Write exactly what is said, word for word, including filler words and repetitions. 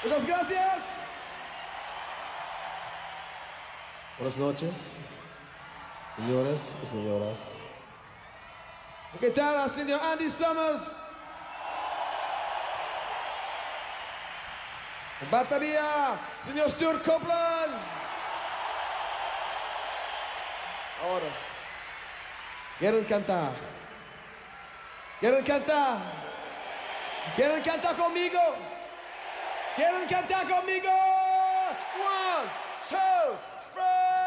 Muchas gracias. Buenas noches, señores y señoras. ¿Qué tal, señor Andy Summers? En batería, señor Stuart Copeland. Ahora, ¿quieren cantar? ¿Quieren cantar? ¿Quieren cantar conmigo? ¿Quieren cantar conmigo? One, two.